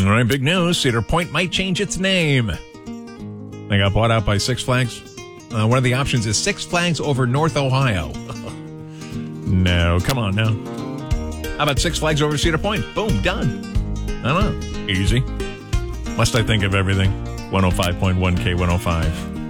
All right, big news. Cedar Point might change its name. They got bought out by Six Flags. One of the options is Six Flags over North Ohio. No, come on now. How about Six Flags over Cedar Point? Boom, done. I don't know. Easy. Must I think of everything? 105.1 K105.